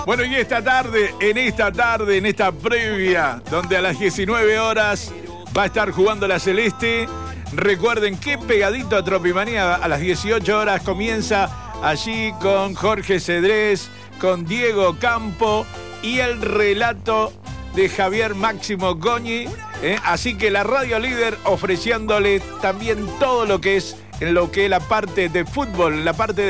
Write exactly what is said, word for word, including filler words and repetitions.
Bueno, y esta tarde, en esta tarde, en esta previa, donde a las diecinueve horas va a estar jugando la Celeste. Recuerden que pegadito a Tropimanía, a las dieciocho horas comienza allí con Jorge Cedrés, con Diego Campo y el relato de Javier Máximo Goñi. ¿eh? Así que la Radio Líder ofreciéndole también todo lo que es en lo que es la parte de fútbol, la parte de